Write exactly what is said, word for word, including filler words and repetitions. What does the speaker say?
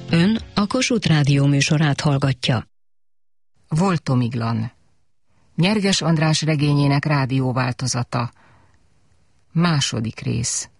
Ön a Kossuth Rádió műsorát hallgatja. Voltomiglan. Nyerges András regényének rádióváltozata. Második rész.